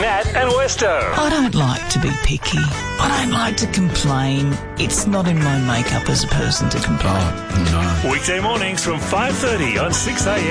Kat and Westo. I don't like to be picky. I don't like to complain. It's not in my makeup as a person to complain. Oh, no. Weekday mornings from 5:30 on 6am.